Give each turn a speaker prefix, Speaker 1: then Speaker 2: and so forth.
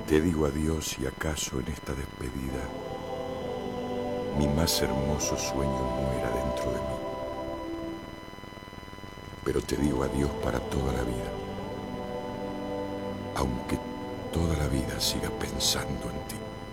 Speaker 1: Te digo adiós y acaso en esta despedida mi más hermoso sueño muera dentro de mí. Pero te digo adiós para toda la vida, aunque toda la vida siga pensando en ti.